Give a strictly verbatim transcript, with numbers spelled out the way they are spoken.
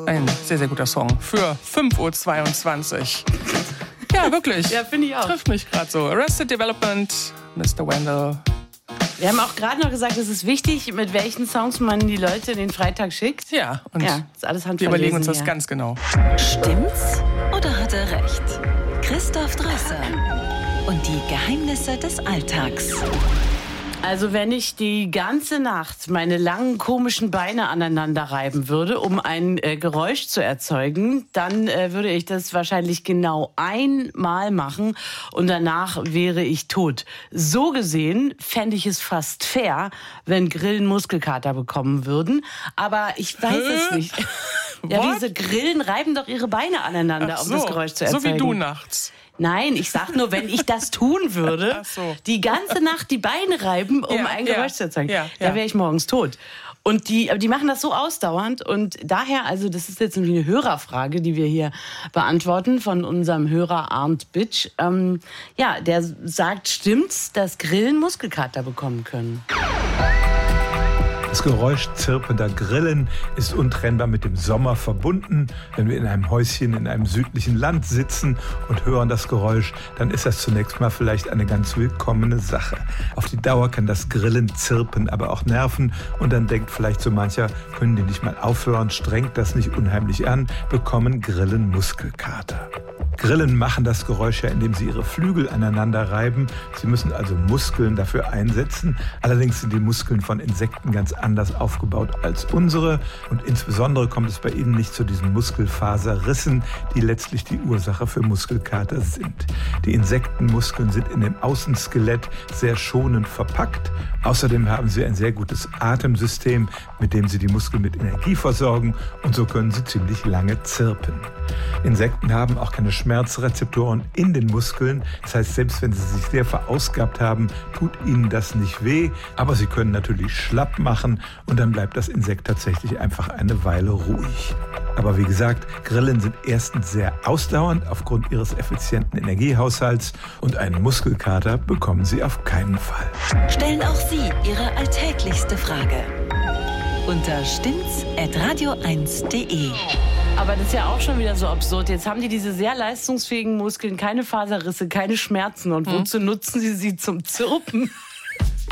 Ein sehr, sehr guter Song für fünf Uhr zweiundzwanzig. Ja, wirklich. Ja, finde ich auch. Trifft mich gerade so. Arrested Development, Mister Wendell. Wir haben auch gerade noch gesagt, es ist wichtig, mit welchen Songs man die Leute in den Freitag schickt. Ja, und ja, ist alles handverlesen. wir überlegen uns das hier. ganz genau. Stimmt's oder hat er recht? Christoph Drösser und die Geheimnisse des Alltags. Also wenn ich die ganze Nacht meine langen komischen Beine aneinander reiben würde, um ein äh, Geräusch zu erzeugen, dann äh, würde ich das wahrscheinlich genau einmal machen und danach wäre ich tot. So gesehen fände ich es fast fair, wenn Grillen Muskelkater bekommen würden, aber ich weiß Hä? es nicht. Ja, What? diese Grillen reiben doch ihre Beine aneinander, Ach um so, das Geräusch zu erzeugen. so wie du nachts. Nein, ich sag nur, wenn ich das tun würde, Ach so. die ganze Nacht die Beine reiben, um Ja, ein ja, Geräusch zu erzeugen, ja, da ja. wäre ich morgens tot. Und die, aber die machen das so ausdauernd und daher, also das ist jetzt eine Hörerfrage, die wir hier beantworten von unserem Hörer Arndt Bitsch. Ähm, ja, der sagt, stimmt's, dass Grillen Muskelkater bekommen können? Das Geräusch zirpender Grillen ist untrennbar mit dem Sommer verbunden. Wenn wir in einem Häuschen in einem südlichen Land sitzen und hören das Geräusch, dann ist das zunächst mal vielleicht eine ganz willkommene Sache. Auf die Dauer kann das Grillen, Zirpen aber auch nerven und dann denkt vielleicht so mancher, können die nicht mal aufhören, strengt das nicht unheimlich an, bekommen Grillen Muskelkater. Grillen machen das Geräusch ja, indem sie ihre Flügel aneinander reiben. Sie müssen also Muskeln dafür einsetzen. Allerdings sind die Muskeln von Insekten ganz anders aufgebaut als unsere. Und insbesondere kommt es bei ihnen nicht zu diesen Muskelfaserrissen, die letztlich die Ursache für Muskelkater sind. Die Insektenmuskeln sind in dem Außenskelett sehr schonend verpackt. Außerdem haben sie ein sehr gutes Atemsystem, mit dem sie die Muskeln mit Energie versorgen. Und so können sie ziemlich lange zirpen. Insekten haben auch keine Schmerzrezeptoren in den Muskeln. Das heißt, selbst wenn sie sich sehr verausgabt haben, tut ihnen das nicht weh. Aber sie können natürlich schlapp machen und dann bleibt das Insekt tatsächlich einfach eine Weile ruhig. Aber wie gesagt, Grillen sind erstens sehr ausdauernd aufgrund ihres effizienten Energiehaushalts und einen Muskelkater bekommen sie auf keinen Fall. Stellen auch Sie Ihre alltäglichste Frage unter stimmt's at radio eins punkt de. Aber das ist ja auch schon wieder so absurd. Jetzt haben die diese sehr leistungsfähigen Muskeln, keine Faserrisse, keine Schmerzen. Und wozu hm. nutzen sie sie zum Zirpen?